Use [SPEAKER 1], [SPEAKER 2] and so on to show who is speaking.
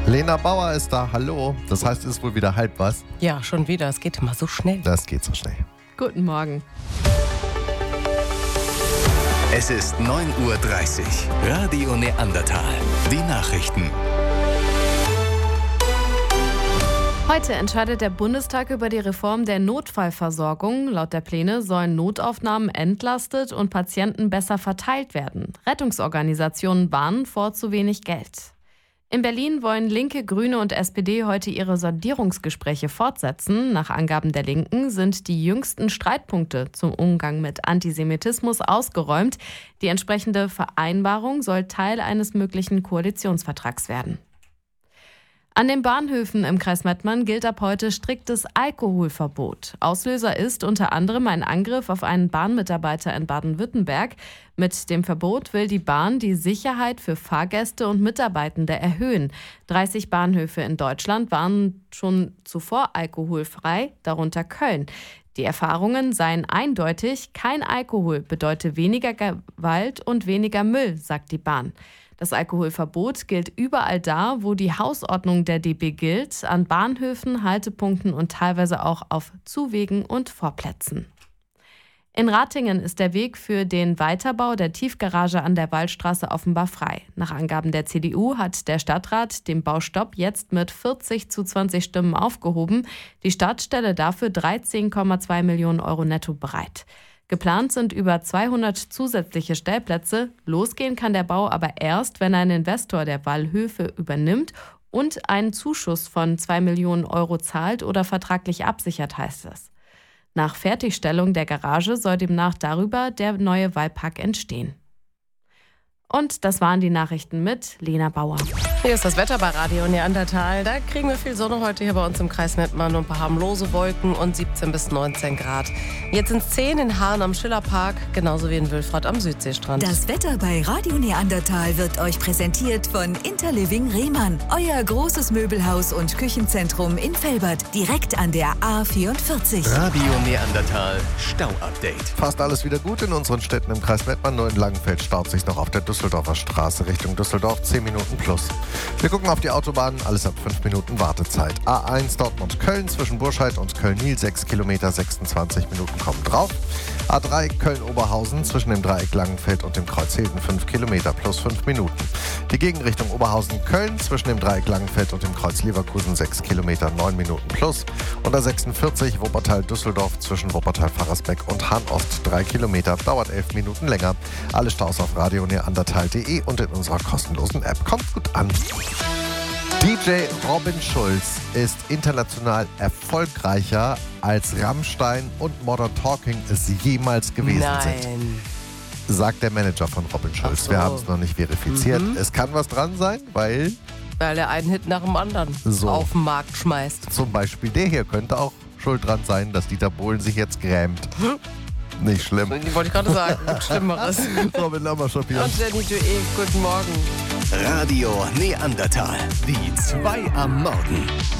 [SPEAKER 1] Lena Bauer ist da, hallo. Das heißt, es ist wohl wieder halb was.
[SPEAKER 2] Ja, schon wieder. Es geht immer so schnell.
[SPEAKER 1] Das geht so schnell.
[SPEAKER 3] Guten Morgen.
[SPEAKER 4] Es ist 9:30 Uhr. Radio Neandertal. Die Nachrichten.
[SPEAKER 3] Heute entscheidet der Bundestag über die Reform der Notfallversorgung. Laut der Pläne sollen Notaufnahmen entlastet und Patienten besser verteilt werden. Rettungsorganisationen warnen vor zu wenig Geld. In Berlin wollen Linke, Grüne und SPD heute ihre Sondierungsgespräche fortsetzen. Nach Angaben der Linken sind die jüngsten Streitpunkte zum Umgang mit Antisemitismus ausgeräumt. Die entsprechende Vereinbarung soll Teil eines möglichen Koalitionsvertrags werden. An den Bahnhöfen im Kreis Mettmann gilt ab heute striktes Alkoholverbot. Auslöser ist unter anderem ein Angriff auf einen Bahnmitarbeiter in Baden-Württemberg. Mit dem Verbot will die Bahn die Sicherheit für Fahrgäste und Mitarbeitende erhöhen. 30 Bahnhöfe in Deutschland waren schon zuvor alkoholfrei, darunter Köln. Die Erfahrungen seien eindeutig, kein Alkohol bedeutet weniger Gewalt und weniger Müll, sagt die Bahn. Das Alkoholverbot gilt überall da, wo die Hausordnung der DB gilt, an Bahnhöfen, Haltepunkten und teilweise auch auf Zuwegen und Vorplätzen. In Ratingen ist der Weg für den Weiterbau der Tiefgarage an der Wallstraße offenbar frei. Nach Angaben der CDU hat der Stadtrat den Baustopp jetzt mit 40:20 Stimmen aufgehoben. Die Stadt stelle dafür 13,2 Millionen Euro netto bereit. Geplant sind über 200 zusätzliche Stellplätze. Losgehen kann der Bau aber erst, wenn ein Investor der Wallhöfe übernimmt und einen Zuschuss von 2 Millionen Euro zahlt oder vertraglich absichert, heißt es. Nach Fertigstellung der Garage soll demnach darüber der neue Wallpark entstehen. Und das waren die Nachrichten mit Lena Bauer.
[SPEAKER 2] Hier ist das Wetter bei Radio Neandertal. Da kriegen wir viel Sonne heute hier bei uns im Kreis Mettmann und ein paar harmlose Wolken und 17 bis 19 Grad. Jetzt sind es 10 in Hahn am Schillerpark, genauso wie in Wülfrath am Südseestrand.
[SPEAKER 5] Das Wetter bei Radio Neandertal wird euch präsentiert von Interliving Rehmann. Euer großes Möbelhaus und Küchenzentrum in Velbert, direkt an der A44.
[SPEAKER 4] Radio Neandertal Stau-Update.
[SPEAKER 1] Fast alles wieder gut in unseren Städten im Kreis Mettmann. Nur in Langenfeld staut sich noch auf der Düsseldorfer Straße Richtung Düsseldorf 10 Minuten plus. Wir gucken auf die Autobahnen, alles ab 5 Minuten Wartezeit. A1 Dortmund-Köln zwischen Burscheid und Köln-Niel 6 Kilometer, 26 Minuten kommen drauf. A3 Köln-Oberhausen zwischen dem Dreieck Langenfeld und dem Kreuz Hilden 5 Kilometer plus 5 Minuten. Die Gegenrichtung Oberhausen-Köln zwischen dem Dreieck Langenfeld und dem Kreuz Leverkusen 6 Kilometer 9 Minuten plus. Und A46 Wuppertal-Düsseldorf zwischen Wuppertal-Pfarrersbeck und Hahn-Ost 3 Kilometer, dauert 11 Minuten länger. Alle Staus auf radioneandertal.de und in unserer kostenlosen App. Kommt gut an. DJ Robin Schulz ist international erfolgreicher als Rammstein und Modern Talking es jemals gewesen sind. Sagt der Manager von Robin Schulz.
[SPEAKER 2] So.
[SPEAKER 1] Wir haben es noch nicht verifiziert. Es kann was dran sein, weil
[SPEAKER 2] er einen Hit nach dem anderen auf den Markt schmeißt.
[SPEAKER 1] Zum Beispiel der hier könnte auch schuld dran sein, dass Dieter Bohlen sich jetzt grämt. Nicht schlimm.
[SPEAKER 2] Die wollte ich gerade sagen. Schlimmeres.
[SPEAKER 1] Robin Lammerschappier.
[SPEAKER 2] Und Jenny Duet, guten Morgen.
[SPEAKER 4] Radio Neandertal. Die 2 am Morgen.